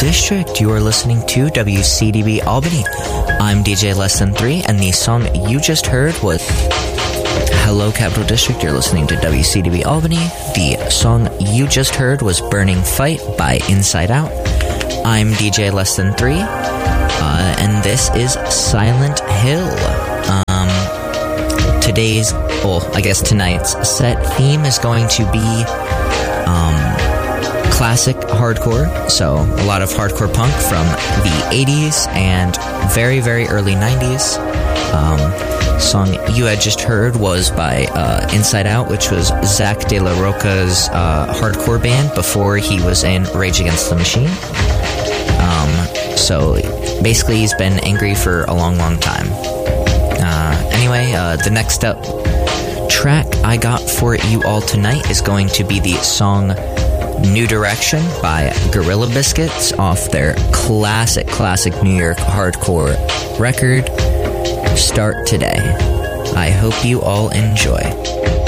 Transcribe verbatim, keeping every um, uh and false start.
District. You are listening to W C D B Albany. I'm D J Less Than Three, and the song you just heard was Hello Capital District. You're listening to W C D B Albany. The song you just heard was Burning Fight by Inside Out. I'm D J Less Than Three, uh, and this is Silent Hill. Um, today's, well, I guess tonight's set theme is going to be um, classic hardcore. So a lot of hardcore punk from the eighties and very, very early nineties. Um, song you had just heard was by uh, Inside Out, which was Zach De La Roca's uh, hardcore band before he was in Rage Against the Machine. Um, so basically he's been angry for a long, long time. Uh, anyway, uh, the next up track I got for you all tonight is going to be the song New Direction by Gorilla Biscuits off their classic, classic New York hardcore record, Start Today. I hope you all enjoy.